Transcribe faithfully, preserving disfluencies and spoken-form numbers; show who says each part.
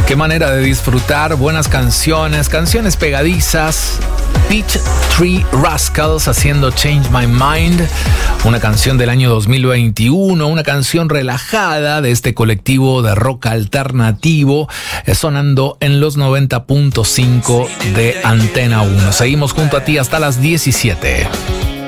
Speaker 1: Qué manera de disfrutar buenas canciones, canciones pegadizas. Peach Tree Rascals haciendo Change My Mind, una canción del año dos mil veintiuno, una canción relajada de este colectivo de rock alternativo, sonando en los noventa punto cinco de Antena uno. Seguimos junto a ti hasta las diecisiete.